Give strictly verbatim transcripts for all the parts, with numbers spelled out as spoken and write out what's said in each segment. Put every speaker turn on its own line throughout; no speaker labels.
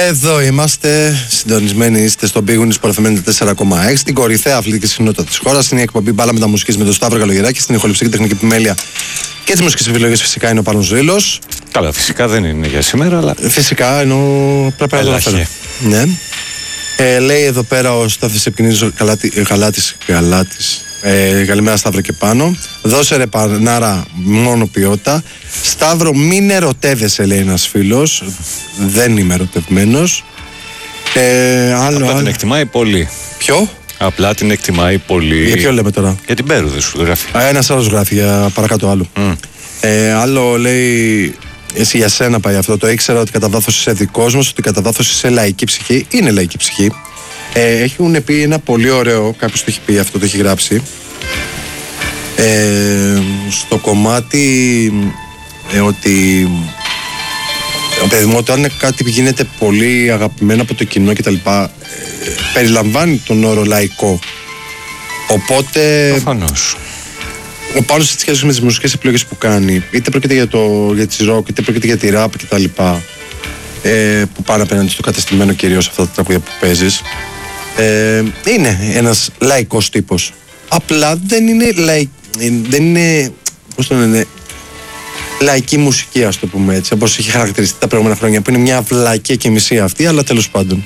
Εδώ είμαστε, συντονισμένοι είστε στον Big Win Sport τέσσερα κόμμα έξι, την κορυφαία αθλητική συχνότητα της χώρας. Είναι η εκπομπή Μπάλα Μεταμουσικής με τον Σταύρο Καλογεράκη, στην ηχοληψία και τεχνική επιμέλεια και τις μουσικές επιλογές φυσικά είναι ο Πάνος Ρήλος.
Καλά, φυσικά δεν είναι για σήμερα, αλλά.
Φυσικά, ενώ πρέπει να το αναφέρω. Ναι. Ε, λέει εδώ πέρα ο Στάθης Επικοινής Γαλάτης. Γαλάτης. Ε, καλημέρα Σταύρο και πάνω. Δώσε ρε πανάρα μόνο ποιότητα. Σταύρο, μην ερωτεύεσαι, λέει ένας φίλος. Δεν είμαι ερωτευμένος. Ε, άλλο,
Απλά
άλλο.
την εκτιμάει πολύ.
Ποιο?
Απλά την εκτιμάει πολύ.
Για ποιο λέμε τώρα?
Για την Πέρου δεν σου γράφει.
Α, ένας άλλος γράφει για παρακάτω άλλο. Mm. Ε, άλλο λέει. Εσύ για σένα πάει αυτό. Το ήξερα ότι κατά βάθος είσαι δικός μας, ότι κατά βάθος είσαι λαϊκή ψυχή. Είναι λαϊκή ψυχή. Ε, έχουν πει ένα πολύ ωραίο, κάποιος το έχει πει αυτό, το έχει γράψει. Ε, στο κομμάτι ε, ότι ο παιδί μου, όταν κάτι γίνεται πολύ αγαπημένο από το κοινό κτλ. Ε, περιλαμβάνει τον όρο λαϊκό. Οπότε.
Προφανώς.
Ο Πάνος σε σχέση με τις μουσικές επιλογές που κάνει, είτε πρόκειται για, το, για τις rock, είτε πρόκειται για τη rap κτλ. Ε, που πάνε απέναντι στο κατεστημένο κυρίως αυτά τα τραγούδια που παίζεις. Ε, είναι ένας λαϊκός τύπος. Απλά δεν είναι, λαϊ, δεν είναι, πώς το λένε, λαϊκή μουσική, ας το πούμε έτσι, όπως έχει χαρακτηριστεί τα προηγούμενα χρόνια, που είναι μια βλακία και μισή αυτή, αλλά τέλος πάντων.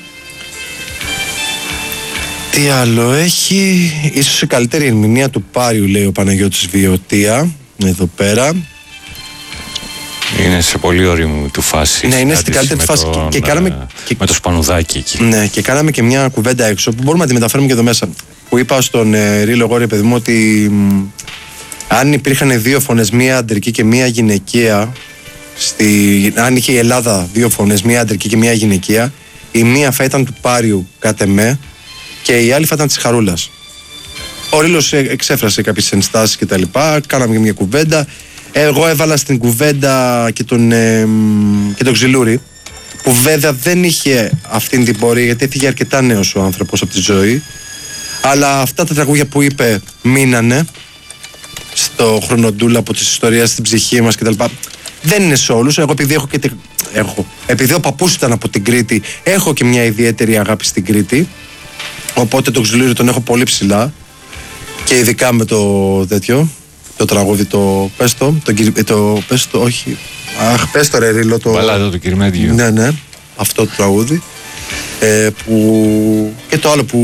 Τι άλλο έχει? Ίσως η καλύτερη ερμηνεία του Πάριου, λέει ο Παναγιώτης Βιωτία, εδώ πέρα.
Είναι σε πολύ όριμη του φάση.
Ναι, είναι στην καλύτερη του φάση.
Τον,
και, και κάναμε, και,
με το σπανουδάκι εκεί.
Ναι, και κάναμε και μια κουβέντα έξω που μπορούμε να τη μεταφέρουμε και εδώ μέσα. Που είπα στον ε, Ρήλο εγώ, ρε παιδί μου, ότι μ, αν υπήρχαν δύο φωνές, μία αντρική και μία γυναικεία, στη, αν είχε η Ελλάδα δύο φωνές, μία αντρική και μία γυναικεία, η μία θα ήταν του Πάριου κάτε με και η άλλη θα ήταν της Χαρούλας. Ο Ρήλος εξέφρασε κάποιες ενστάσεις κτλ. Κάναμε και μια κουβέντα. Εγώ έβαλα στην κουβέντα και τον, ε, και τον Ξυλούρη, που βέβαια δεν είχε αυτήν την πορεία γιατί έφυγε αρκετά νέος ο άνθρωπος από τη ζωή. Αλλά αυτά τα τραγούδια που είπε μείνανε στο χρονοτούλα από τις ιστορίες στην ψυχή μας κτλ. Δεν είναι σε όλους. Εγώ επειδή έχω και τε... έχω. Επειδή ο παππούς ήταν από την Κρήτη, έχω και μια ιδιαίτερη αγάπη στην Κρήτη. Οπότε τον Ξυλούρη τον έχω πολύ ψηλά. Και ειδικά με το τέτοιο. Το τραγούδι, το πες το, το, το πες το, όχι, αχ, πες το ρε Ρήλο, το...
Μπαλάδο του Κυριμέντιου.
Ναι, ναι, αυτό το τραγούδι. Ε, που... Και το άλλο που...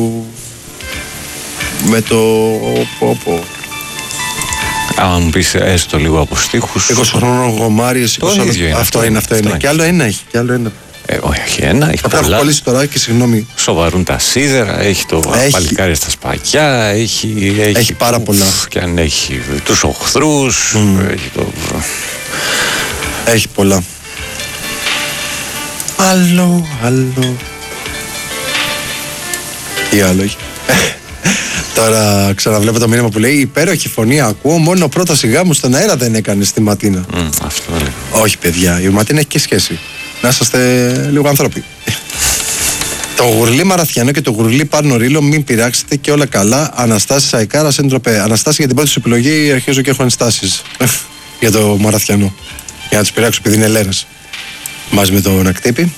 Με το... Πω, πω.
Αν μου πεις έστω λίγο από στίχους.
είκοσι χρονών γομάριες, είκοσι άλλος...
είναι,
αυτό, αυτό είναι, αυτό είναι. Και άλλο ένα έχει, και άλλο ένα.
Ε, όχι ένα, έχει
πολλά. Έχω κολλήσει τώρα και συγγνώμη.
Σοβαρούν τα σίδερα, έχει το έχει. Παλικάρι στα σπακιά, έχει, έχει,
έχει πάρα πολλά.
Και αν έχει τους οχθρούς, mm. έχει το...
Έχει πολλά. Άλλο, άλλο. Τι άλλο έχει? Τώρα ξαναβλέπω το μήνυμα που λέει: η υπέροχη φωνή ακούω, μόνο ο πρώτος σιγά μου στον αέρα δεν έκανε στη Ματίνα.
Mm, αυτό λέει.
Όχι, παιδιά, η Ματίνα έχει και σχέση. Να είσαστε λίγο ανθρώποι. Το γουρλί Μαραθιανό και το γουρλί Πάρνο Ρήλο, μην πειράξετε και όλα καλά. Αναστάση Σαϊκάρα, Σέντροπε. Αναστάση, για την πρώτη σου επιλογή αρχίζω και έχω ενστάσεις για το Μαραθιανό. Για να τους πειράξω, επειδή είναι Ελλήνας. Μαζί με τον Ακτύπη.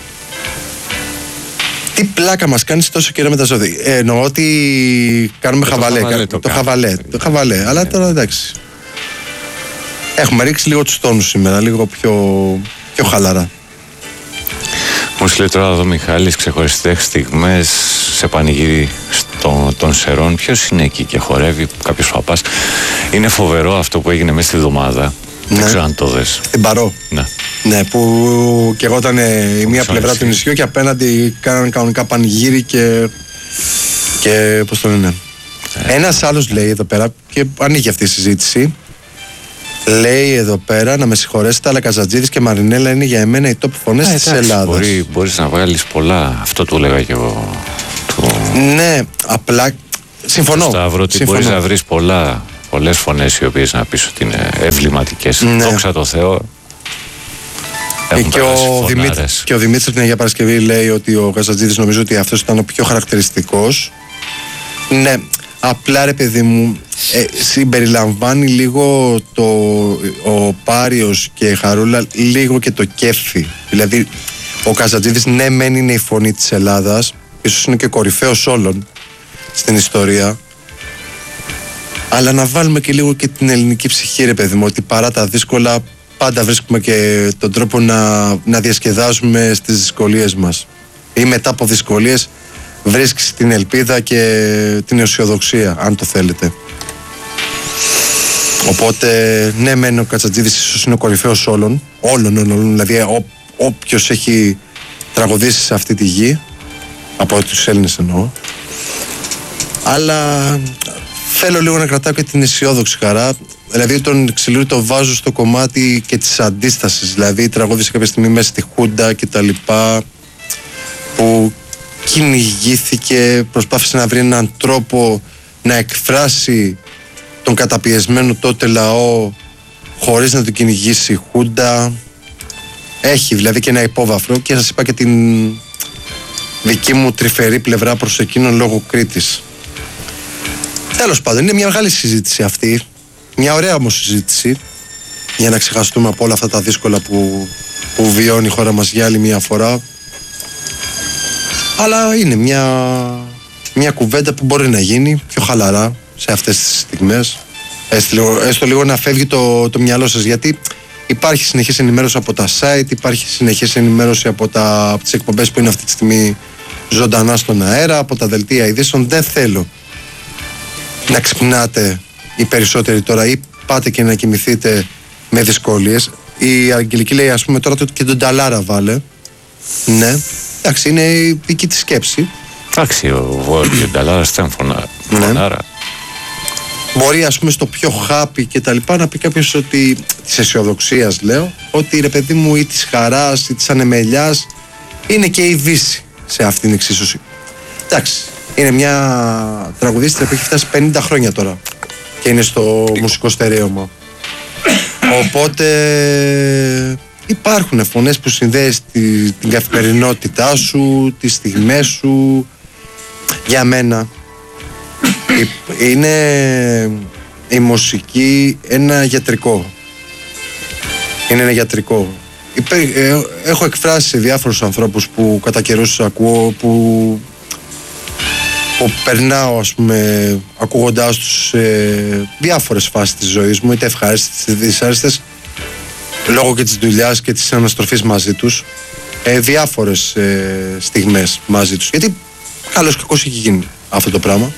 Τι πλάκα μας κάνεις τόσο καιρό με τα ζώδια? Ε, εννοώ ότι κάνουμε
το
χαβαλέ.
χαβαλέ
Το,
το
χαβαλέ. Το χαβαλέ. Αλλά ναι. Τώρα εντάξει. Έχουμε ρίξει λίγο τους τόνους σήμερα, λίγο πιο, πιο χαλαρά.
Μου λέει τώρα εδώ Μιχάλης, ξεχωριστές στιγμές σε πανηγύρι στο, των Σερών. Ποιος είναι εκεί και χορεύει, κάποιος παπάς? Είναι φοβερό αυτό που έγινε μέσα στη εβδομάδα.
Ναι.
Δεν ξέρω αν το δες.
Στην Παρό.
Ναι.
Ναι, που και εγώ ήταν η μία πλευρά του νησιού και απέναντι κάνανε κανονικά πανηγύρι και. και πώς το λένε. Ε, Ένας άλλος λέει εδώ πέρα, και ανοίγει αυτή η συζήτηση. Λέει εδώ πέρα, να με συγχωρέσετε, αλλά Καζατζίδης και Μαρινέλα είναι για εμένα οι top φωνές της Ελλάδας.
Μπορεί, μπορείς να βγάλεις πολλά. Αυτό του έλεγα και εγώ. Του...
Ναι, απλά. Συμφωνώ.
Σταύρο, ότι μπορείς να βρεις πολλά. Πολλές φωνές οι οποίες να πεις ότι είναι εμβληματικές. Ναι. Δόξα τω Θεώ.
Και ο, Δημήτρης, και ο Δημήτρης την Αγία Παρασκευή λέει ότι ο Καζατζίδης νομίζω ότι αυτός ήταν ο πιο χαρακτηριστικός. Ναι, απλά ρε παιδί μου, ε, συμπεριλαμβάνει λίγο το, ο Πάριος και η Χαρούλα λίγο και το κέφι. Δηλαδή Ο Καζατζίδης, ναι, μεν είναι η φωνή της Ελλάδας, ίσως είναι και ο κορυφαίος όλων στην ιστορία, αλλά να βάλουμε και λίγο και την ελληνική ψυχή, ρε παιδί μου, ότι παρά τα δύσκολα πάντα βρίσκουμε και τον τρόπο να, να διασκεδάζουμε στις δυσκολίες μας, ή μετά από δυσκολίες βρίσκεις την ελπίδα και την αισιοδοξία, αν το θέλετε. Οπότε, ναι, μεν ο Κατσατζίδης ίσως είναι ο κορυφαίος όλων, όλων, όλων, δηλαδή ό, όποιος έχει τραγουδήσει σε αυτή τη γη, από τους Έλληνες εννοώ, αλλά θέλω λίγο να κρατάω και την αισιόδοξη χαρά, δηλαδή τον Ξυλούρη το βάζω στο κομμάτι και της αντίστασης, δηλαδή τραγούδισε κάποια στιγμή μέσα στη Χούντα και τα λοιπά, που κυνηγήθηκε, προσπάθησε να βρει έναν τρόπο να εκφράσει τον καταπιεσμένο τότε λαό χωρίς να τον κυνηγήσει η Χούντα. Έχει δηλαδή και ένα υπόβαθρο, και σας είπα και την δική μου τρυφερή πλευρά προς εκείνον λόγω Κρήτης. Τέλος πάντων, είναι μια μεγάλη συζήτηση αυτή, μια ωραία όμως συζήτηση, για να ξεχαστούμε από όλα αυτά τα δύσκολα που, που βιώνει η χώρα μας για άλλη μια φορά. Αλλά είναι μια, μια κουβέντα που μπορεί να γίνει πιο χαλαρά σε αυτές τις στιγμές, έστω λίγο, έστω λίγο να φεύγει το, το μυαλό σας, γιατί υπάρχει συνεχής ενημέρωση από τα site, υπάρχει συνεχής ενημέρωση από, τα, από τις εκπομπές που είναι αυτή τη στιγμή ζωντανά στον αέρα, από τα δελτία ειδήσεων. Δεν θέλω να ξυπνάτε οι περισσότεροι τώρα ή πάτε και να κοιμηθείτε με δυσκολίες. Η Αγγελική λέει, ας πούμε, τώρα και τον Ταλάρα βάλε. Ναι, εντάξει, είναι η δική της σκέψη.
Εντάξει, ο Βόρειο Ταλάρας ήταν φωνάρα.
Μπορεί, ας πούμε, στο πιο χάπι και τα λοιπά να πει κάποιος ότι, της αισιοδοξίας λέω, ότι ρε παιδί μου, ή της χαράς ή της ανεμελιάς, είναι και η Δύση σε αυτήν την εξίσωση. Εντάξει, είναι μια τραγουδίστρια που έχει φτάσει πενήντα χρόνια τώρα και είναι στο μουσικό στερέωμα. Οπότε υπάρχουν φωνές που συνδέεις τη, την καθημερινότητά σου, τις στιγμές σου. Για μένα είναι η μουσική ένα γιατρικό. Είναι ένα γιατρικό. Έχω εκφράσει σε διάφορους ανθρώπους που κατά καιρούς ακούω, που, που περνάω, ας πούμε, ακούγοντάς τους σε διάφορες φάσεις της ζωής μου, είτε ευχάριστες είτε δυσάρεστες, λόγω και της δουλειάς και της αναστροφής μαζί τους, ε, διάφορες ε, στιγμές μαζί τους, γιατί καλώς και κακώς έχει γίνει αυτό το πράγμα.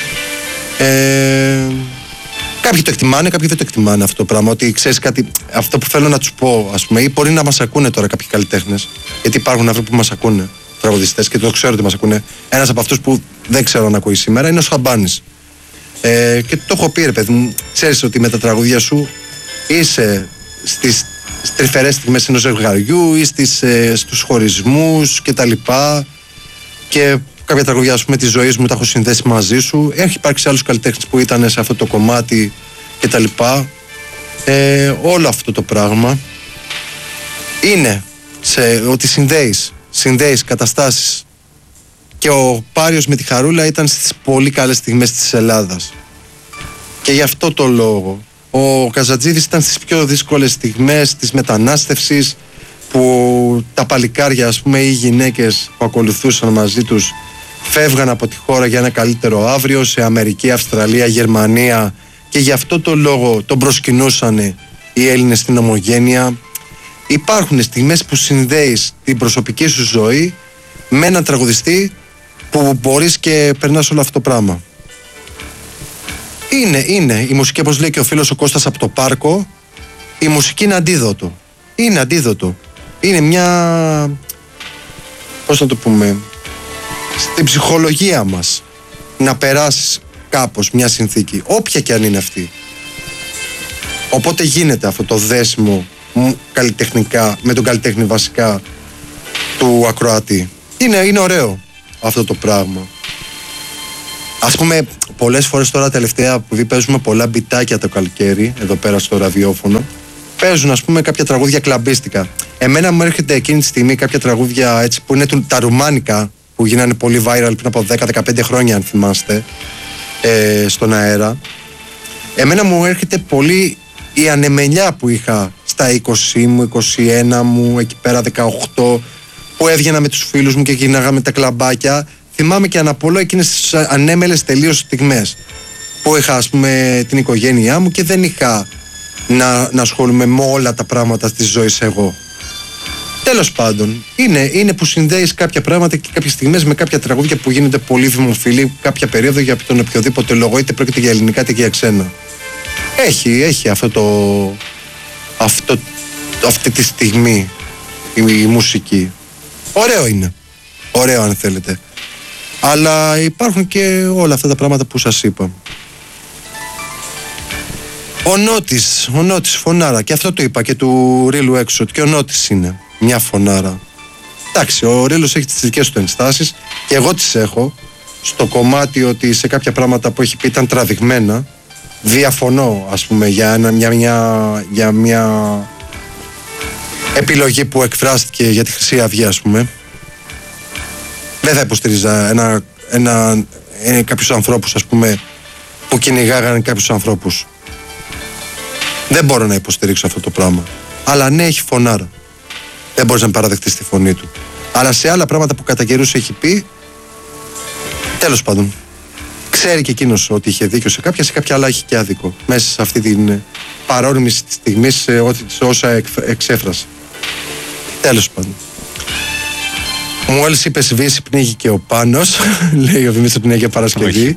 Ε, κάποιοι το εκτιμάνε, κάποιοι δεν το εκτιμάνε αυτό το πράγμα, ότι ξέρεις κάτι, αυτό που θέλω να τους πω, ας πούμε, ή μπορεί να μας ακούνε τώρα κάποιοι καλλιτέχνες, γιατί υπάρχουν άνθρωποι που μας ακούνε, τραγουδιστές, και το ξέρω ότι μας ακούνε. Ένας από αυτούς που δεν ξέρω να ακούει σήμερα είναι ο Σαμπάνης. Ε, και το έχω πει, ρε παιδί μου, ξέρεις ότι με τα τραγούδια σου είσαι στις τρυφερές στιγμές ενός ζευγαριού ή στις, ε, στους χωρισμούς και τα λοιπά, και κάποια τραγούδια, ας πούμε, της ζωής μου τα έχω συνδέσει μαζί σου. Έχει υπάρξει άλλους καλλιτέχνες που ήταν σε αυτό το κομμάτι και τα λοιπά. Ε, όλο αυτό το πράγμα είναι σε, ότι συνδέεις, συνδέεις καταστάσεις. Και ο Πάριος με τη Χαρούλα ήταν στις πολύ καλές στιγμές της Ελλάδας. Και γι' αυτό το λόγο ο Καζατζίδης ήταν στις πιο δύσκολες στιγμές της μετανάστευσης, που τα παλικάρια, ας πούμε, ή οι γυναίκες που ακολουθούσαν μαζί τους φεύγαν από τη χώρα για ένα καλύτερο αύριο σε Αμερική, Αυστραλία, Γερμανία, και γι' αυτό το λόγο τον προσκυνούσαν οι Έλληνες στην ομογένεια. Υπάρχουν στιγμές που συνδέεις την προσωπική σου ζωή με έναν τραγουδιστή που μπορείς και περνάς όλο αυτό το πράγμα. Είναι, είναι η μουσική, όπως λέει και ο φίλος ο Κώστας από το Πάρκο, η μουσική είναι αντίδοτο. Είναι αντίδοτο. Είναι μια, πώς να το πούμε, στην ψυχολογία μας να περάσεις κάπως μια συνθήκη, όποια και αν είναι αυτή. Οπότε γίνεται αυτό το δέσιμο καλλιτεχνικά με τον καλλιτέχνη βασικά του ακροατή. Είναι, είναι ωραίο αυτό το πράγμα. Ας πούμε, πολλές φορές τώρα τελευταία που παίζουμε πολλά μπιτάκια το καλοκαίρι εδώ πέρα στο ραδιόφωνο, παίζουν, ας πούμε, κάποια τραγούδια κλαμπίστικα. Εμένα μου έρχεται εκείνη τη στιγμή κάποια τραγούδια έτσι που είναι τα ρουμάνικα, που γίνανε πολύ viral πριν από δέκα με δεκαπέντε χρόνια, αν θυμάστε, ε, στον αέρα. Εμένα μου έρχεται πολύ η ανεμελιά που είχα στα είκοσι μου, είκοσι ένα μου, εκεί πέρα δεκαοκτώ, που έβγαινα με τους φίλους μου και γυρνάγαμε τα κλαμπάκια. Θυμάμαι και αναπολώ εκείνες τις ανέμελες τελείως στιγμές που είχα, ας πούμε, την οικογένειά μου και δεν είχα να, να ασχολούμαι με όλα τα πράγματα της ζωής εγώ. Τέλος πάντων, είναι, είναι που συνδέεις κάποια πράγματα και κάποιες στιγμές με κάποια τραγούδια που γίνονται πολύ δημοφιλή κάποια περίοδο για τον οποιοδήποτε λόγο, είτε πρόκειται για ελληνικά είτε για ξένα. Έχει, έχει αυτό το, αυτό, αυτή τη στιγμή η, η μουσική. Ωραίο είναι. Ωραίο αν θέλετε. Αλλά υπάρχουν και όλα αυτά τα πράγματα που σας είπα. Ο Νότης, ο Νότης φωνάρα, και αυτό το είπα και του Ρίλου έξω, και ο Νότης είναι μια φωνάρα. Εντάξει, ο Ρίλος έχει τις δικές του ενστάσεις και εγώ τις έχω στο κομμάτι ότι σε κάποια πράγματα που έχει πει ήταν τραβηγμένα. Διαφωνώ, ας πούμε, για, ένα, μια, μια, για μια επιλογή που εκφράστηκε για τη Χρυσή Αυγή, ας πούμε. Δεν θα υποστηρίζα ένα, ένα, ένα, κάποιους ανθρώπους, ας πούμε, που κυνηγάγανε κάποιους ανθρώπους. Δεν μπορώ να υποστηρίξω αυτό το πράγμα. Αλλά ναι, έχει φωνάρα. Δεν μπορείς να παραδεχτείς τη φωνή του. Αλλά σε άλλα πράγματα που κατά καιρούς έχει πει, τέλος πάντων, ξέρει και εκείνος ότι είχε δίκιο σε κάποια, σε κάποια άλλα έχει και άδικο. Μέσα σε αυτή την παρόρμηση της στιγμής, σε, σε όσα εκ, εξέφρασε. Τέλος πάντων. Μόλις είπε σβήσει πνίγει και ο Πάνος, λέει ο Δημήτρης πνίγει για Παρασκευή.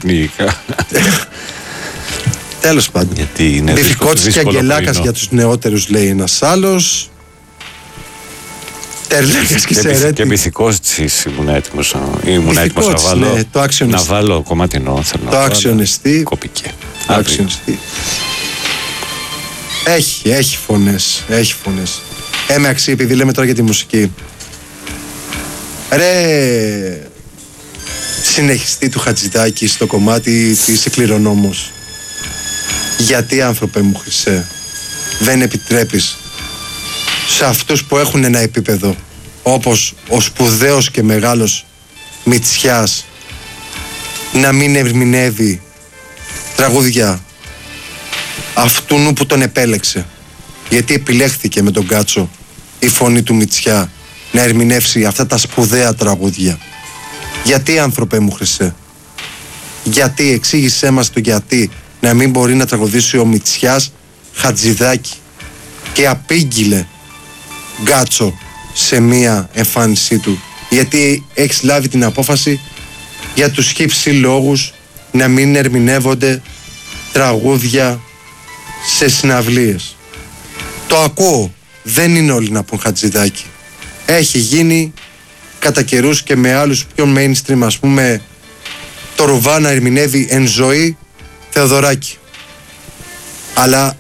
Τέλος πάντων.
Γιατί είναι
Δυφικότης και αγγελάκας για τους νεότερους, λέει ένας άλλος. Τερλάκας και Σερέτη.
Και μυθικότης ήμουν έτοιμος, ήμουν έτοιμος να βάλω, ναι, το να βάλω κομμάτινο.
Το άξιονιστή.
Κοπήκε.
Το άξιονιστή. Έχει, έχει φωνές. Έχει φωνές. Έμαξι, επειδή λέμε τώρα για τη μουσική. Ρε, συνεχιστή του Χατζηδάκη στο κομμάτι της Κληρονόμος. Γιατί, άνθρωπε μου Χρυσέ, δεν επιτρέπεις σε αυτούς που έχουν ένα επίπεδο, όπως ο σπουδαίος και μεγάλος Μητσιάς, να μην ερμηνεύει τραγούδια αυτού που τον επέλεξε? Γιατί επιλέχθηκε με τον Κάτσο η φωνή του Μητσιά να ερμηνεύσει αυτά τα σπουδαία τραγούδια? Γιατί, άνθρωπε μου Χρυσέ? Γιατί? Εξήγησέ μας το γιατί να μην μπορεί να τραγουδήσει ο Μητσιάς Χατζηδάκη και απήγγειλε Γκάτσο σε μία εμφάνισή του? Γιατί έχεις λάβει την απόφαση για τους χύψη λόγους να μην ερμηνεύονται τραγούδια σε συναυλίες? Το ακούω, δεν είναι όλοι να πούν Χατζηδάκη. Έχει γίνει κατά καιρούς και με άλλους πιο mainstream, ας πούμε, το Ρουβά να ερμηνεύει εν ζωή Θεοδωράκη. Αλλά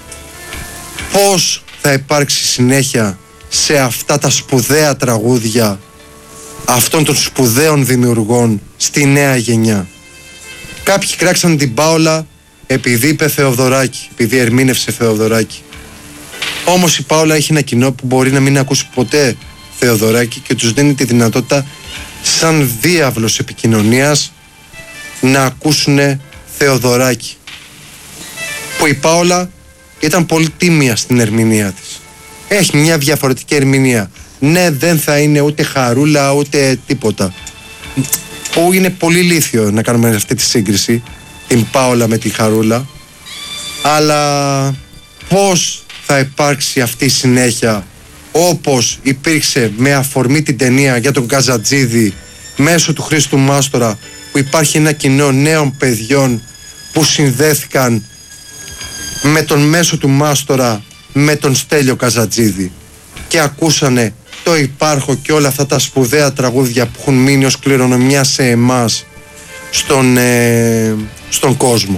πώς θα υπάρξει συνέχεια σε αυτά τα σπουδαία τραγούδια αυτών των σπουδαίων δημιουργών στη νέα γενιά? Κάποιοι κράξαν την Πάολα επειδή είπε Θεοδωράκη, επειδή ερμήνευσε Θεοδωράκη. Όμως η Πάολα έχει ένα κοινό που μπορεί να μην ακούσει ποτέ Θεοδωράκη και τους δίνει τη δυνατότητα σαν διάβλος επικοινωνίας να ακούσουν Θεοδωράκη, που η Πάολα ήταν πολύ τίμια στην ερμηνεία της. Έχει μια διαφορετική ερμηνεία. Ναι, δεν θα είναι ούτε χαρούλα ούτε τίποτα, που είναι πολύ λίθιο να κάνουμε αυτή τη σύγκριση, την Πάολα με τη χαρούλα. Αλλά πώς θα υπάρξει αυτή η συνέχεια, όπως υπήρξε με αφορμή την ταινία για τον Καζατζίδη μέσω του Χρήστου Μάστορα, που υπάρχει ένα κοινό νέων παιδιών που συνδέθηκαν με τον μέσο του Μάστορα με τον Στέλιο Καζατζίδη και ακούσανε το υπάρχω και όλα αυτά τα σπουδαία τραγούδια που έχουν μείνει ως κληρονομιά σε εμάς στον, ε, στον κόσμο.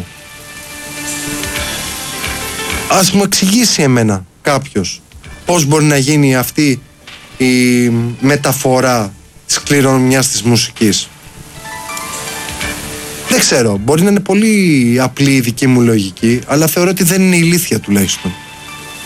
Ας μου εξηγήσει εμένα κάποιος πώς μπορεί να γίνει αυτή η μεταφορά της κληρονομιάς της μουσικής. Δεν ξέρω, μπορεί να είναι πολύ απλή η δική μου λογική, αλλά θεωρώ ότι δεν είναι ηλίθια τουλάχιστον.